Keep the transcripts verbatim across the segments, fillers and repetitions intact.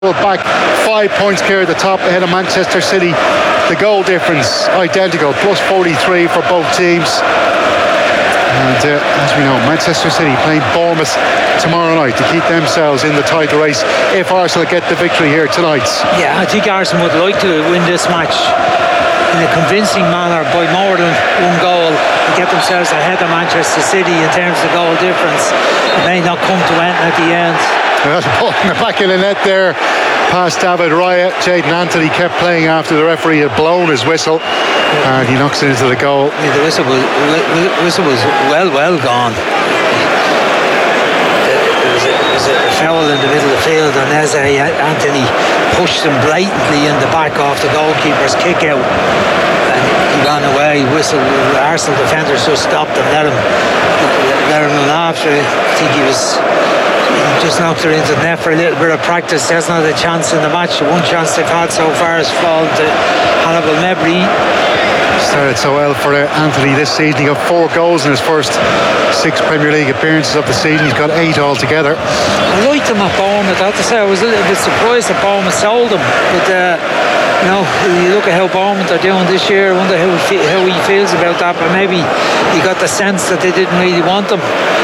back five points clear at the top ahead of Manchester City. The goal difference identical, plus forty-three for both teams. And uh, as we know, Manchester City playing Bournemouth tomorrow night to keep themselves in the title race if Arsenal get the victory here tonight. Yeah, I think Arsenal would like to win this match in a convincing manner by more than one goal and get themselves ahead of Manchester City in terms of goal difference. It may not come to anything at the end. That's a ball in the back of the net there past David Raya. Jayden Anthony kept playing after the referee had blown his whistle, and he knocks it into the goal. Yeah, the whistle was, whistle was well, well gone. There was, a, there was a foul in the middle of the field, and Eze Anthony pushed him blatantly in the back off the goalkeeper's kick out, and he ran away. Whistle. Arsenal defenders just stopped and let him let him run after it. I think he was. He just knocked her into the net for a little bit of practice. There's not a chance in the match. The one chance they've had so far has fallen to Hannibal Mejbri. Started so well for Anthony this season. He got four goals in his first six Premier League appearances of the season. He's got eight altogether. I liked him at Bournemouth. I have to say I was a little bit surprised that Bournemouth sold him. But uh, you know, you look at how Bournemouth are doing this year. I wonder how he, how he feels about that. But maybe he got the sense that they didn't really want him.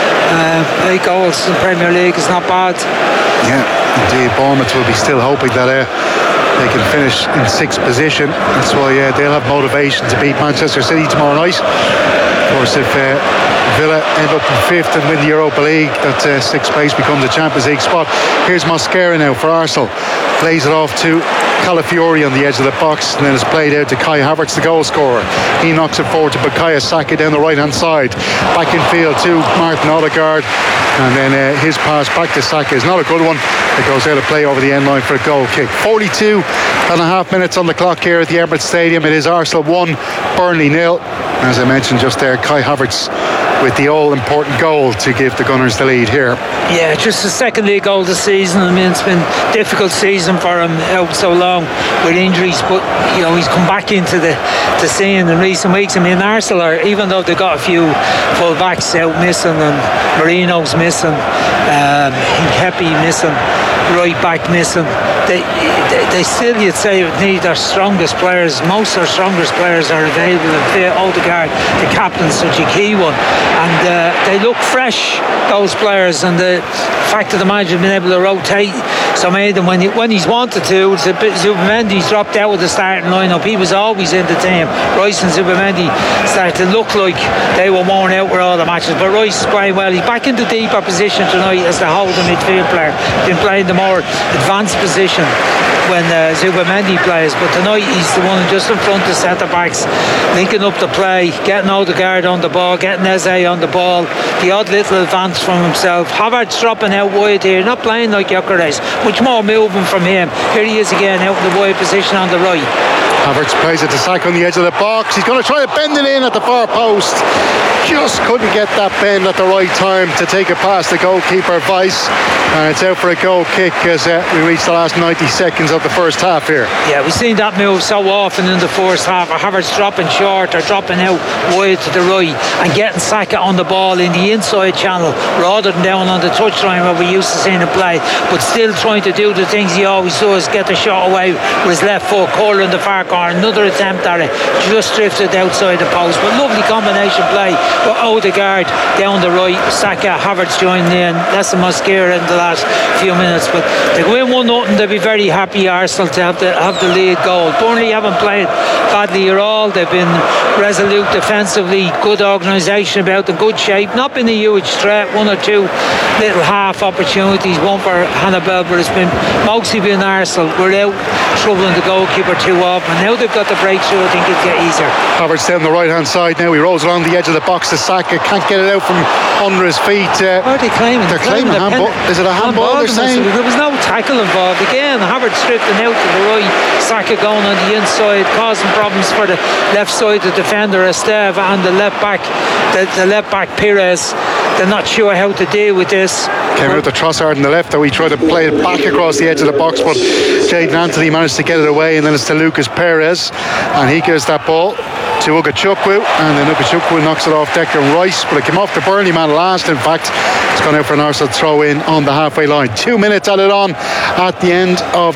Uh, eight goals in the Premier League is not bad. Yeah, indeed. Bournemouth will be still hoping that uh, they can finish in sixth position. That's why uh, they'll have motivation to beat Manchester City tomorrow night. Of course, if uh, Villa end up in fifth and win the Europa League, that uh, sixth place becomes a Champions League spot. Here's Mosquera now for Arsenal. Plays it off to Calafiori on the edge of the box, and then it's played out to Kai Havertz, the goal scorer. He knocks it forward to Bukayo Saka down the right hand side. Back in field to Martin Odegaard, and then uh, his pass back to Saka is not a good one. It goes out of play over the end line for a goal kick. forty-two and a half minutes on the clock here at the Emirates Stadium. It is Arsenal one, Burnley nil. As I mentioned just there, Kai Havertz with the all-important goal to give the Gunners the lead here. Yeah, just the second league goal this season. I mean, it's been a difficult season for him out so long with injuries, but you know, he's come back into the, the scene in recent weeks. I mean, Arsenal are, even though they've got a few full backs out missing, and Marino's missing, um, Kepi missing, right back missing, they, they, they still, you'd say, need their strongest players. Most of their strongest players are available in fit. Odegaard, the captain's such a key one, and uh, they look fresh, those players, and the fact that the manager's been able to rotate some of them when, he, when he's wanted to. Zubimendi's dropped out of the starting lineup. He was always in the team. Rice and Zubimendi started to look like they were worn out with all the matches, but Rice is playing well. He's back in the deeper position tonight as the holding midfield player. Been playing the more advanced position when uh, Zubimendi plays, but tonight he's the one just in front of centre backs, linking up the play, getting Odegaard on the ball, getting Eze on the ball, the odd little advance from himself. Havertz dropping out wide here, not playing like Gyökeres, much more moving from him. Here he is again out in the wide position on the right. Havertz plays it to Saka on the edge of the box. He's going to try to bend it in at the far post. Just couldn't get that bend at the right time to take it past the goalkeeper Weiss, and it's out for a goal kick as uh, we reach the last ninety seconds of the first half here. Yeah, we've seen that move so often in the first half. Havertz dropping short or dropping out wide to the right and getting Saka on the ball in the inside channel rather than down on the touchline where we used to see him play, but still trying to do the things he always does, get the shot away with his left foot, curling the far corner. Another attempt at it, just drifted outside the post, but lovely combination play with Odegaard down the right, Saka, Havertz joining in, less than Mosquera in the last few minutes. But they go in one nothing, they'll be very happy, Arsenal, to have the, have the lead goal. Burnley haven't played badly at all. They've been resolute defensively, good organisation about the good shape, not been a huge threat, one or two little half opportunities, one for Hannibal, but it's been mostly been Arsenal. We're out troubling the goalkeeper too often. Now they've got the breakthrough, I think it'll get easier. Havertz down the right hand side now. He rolls along the edge of the box to Saka, can't get it out from under his feet. Uh, what are they claiming? They're, they're claiming, claiming a handball. Is it a handball? handball they're saying? There was no tackle involved. Again, Havertz drifting out to the right, Saka going on the inside, causing problems for the left side of the defender Esteve and the left back, the, the left back Pires. They're not sure how to deal with this. Came out to Trossard on the left, though he tried to play it back across the edge of the box, but Jayden Anthony managed to get it away, and then it's to Lucas Perez, and he gives that ball to Ugachukwu, and then Ugachukwu knocks it off Declan Rice, but it came off the Burnley man last. In fact, it's gone out for an Arsenal throw in on the halfway line. Two minutes added on at the end of